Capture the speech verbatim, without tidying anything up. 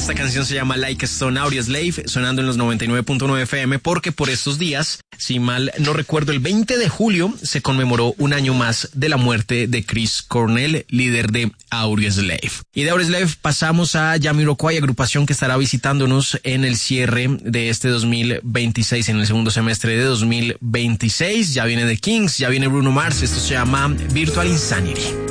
Esta canción se llama Like a Stone, Audioslave, sonando en los noventa y nueve punto nueve F M, porque por estos días, si mal no recuerdo, el veinte de julio se conmemoró un año más de la muerte de Chris Cornell, líder de Audioslave. Y de Audioslave pasamos a Jamiroquai, agrupación que estará visitándonos en el cierre de este dos mil veintiséis, en el segundo semestre de dos mil veintiséis. Ya viene The Kings, ya viene Bruno Mars. Esto se llama Virtual Insanity.